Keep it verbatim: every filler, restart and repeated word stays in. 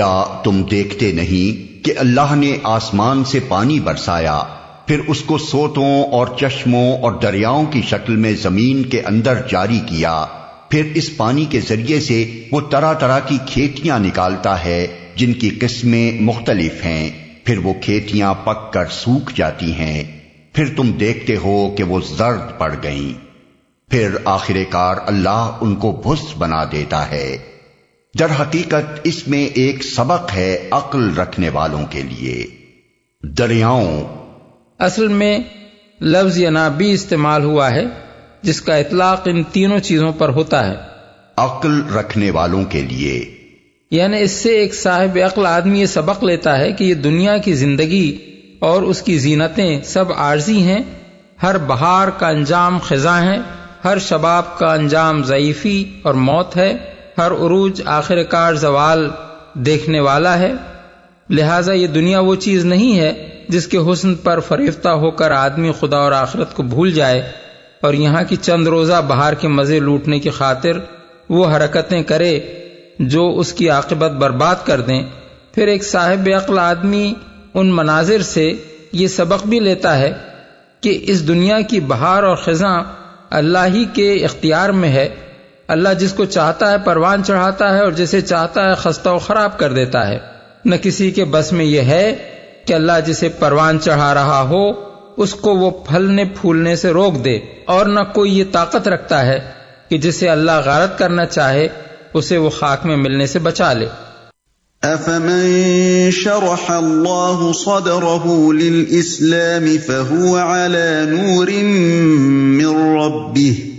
کیا تم دیکھتے نہیں کہ اللہ نے آسمان سے پانی برسایا، پھر اس کو سوتوں اور چشموں اور دریاؤں کی شکل میں زمین کے اندر جاری کیا، پھر اس پانی کے ذریعے سے وہ طرح طرح کی کھیتیاں نکالتا ہے جن کی قسمیں مختلف ہیں، پھر وہ کھیتیاں پک کر سوکھ جاتی ہیں، پھر تم دیکھتے ہو کہ وہ زرد پڑ گئیں، پھر آخر کار اللہ ان کو بھس بنا دیتا ہے۔ در حقیقت اس میں ایک سبق ہے عقل رکھنے والوں کے لیے۔ دریاؤں اصل میں لفظ ینابیع استعمال ہوا ہے جس کا اطلاق ان تینوں چیزوں پر ہوتا ہے۔ عقل رکھنے والوں کے لیے، یعنی اس سے ایک صاحب عقل آدمی یہ سبق لیتا ہے کہ یہ دنیا کی زندگی اور اس کی زینتیں سب عارضی ہیں، ہر بہار کا انجام خزاں ہے، ہر شباب کا انجام ضعیفی اور موت ہے، ہر عروج آخر کار زوال دیکھنے والا ہے، لہٰذا یہ دنیا وہ چیز نہیں ہے جس کے حسن پر فریفتہ ہو کر آدمی خدا اور آخرت کو بھول جائے اور یہاں کی چند روزہ بہار کے مزے لوٹنے کی خاطر وہ حرکتیں کرے جو اس کی عاقبت برباد کر دیں۔ پھر ایک صاحب عقل آدمی ان مناظر سے یہ سبق بھی لیتا ہے کہ اس دنیا کی بہار اور خزاں اللہ ہی کے اختیار میں ہے، اللہ جس کو چاہتا ہے پروان چڑھاتا ہے اور جسے چاہتا ہے خستہ و خراب کر دیتا ہے۔ نہ کسی کے بس میں یہ ہے کہ اللہ جسے پروان چڑھا رہا ہو اس کو وہ پھلنے پھولنے سے روک دے، اور نہ کوئی یہ طاقت رکھتا ہے کہ جسے اللہ غارت کرنا چاہے اسے وہ خاک میں ملنے سے بچا لے۔ أَفَمَن شَرَحَ اللَّهُ صَدْرَهُ لِلْإِسْلَامِ فَهُوَ عَلَى نُورٍ مِّن رَّبِّهِ